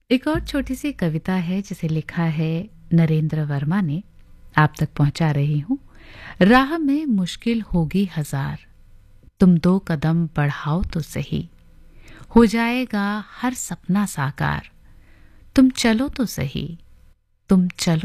एक और छोटी सी कविता है जिसे लिखा है नरेंद्र वर्मा ने, आप तक पहुंचा रही हूं। राह में मुश्किल होगी हजार, तुम 2 कदम बढ़ाओ तो सही, हो जाएगा हर सपना साकार, तुम चलो तो सही, तुम चलो